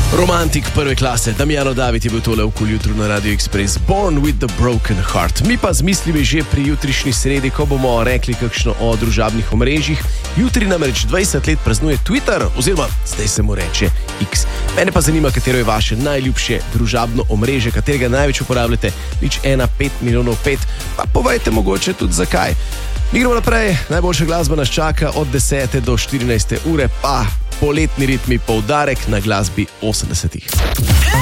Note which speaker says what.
Speaker 1: Romantik prve klase, Damjano David je bil tole v jutru na Radio Express, Born with the Broken Heart. Mi pa z mislimi že pri jutrišnji sredi, ko bomo rekli kakšno o družabnih omrežjih. Jutri namreč 20 let praznuje Twitter, oziroma zdaj se mu reče X. Mene pa zanima, katero je vaše najljubše družabno omrežje, katerega največ uporabljate, 1,5 milijonov 5, pa povejte mogoče tudi zakaj. Mi gremo naprej, najboljša glasba nas čaka od 10. do 14. ure, pa poletni ritmi, poudarek na glasbi 80-ih.